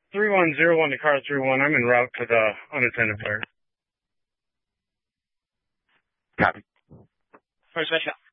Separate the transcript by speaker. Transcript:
Speaker 1: 3101 to car 31. I'm en route to the unattended player.
Speaker 2: Copy.
Speaker 3: First special.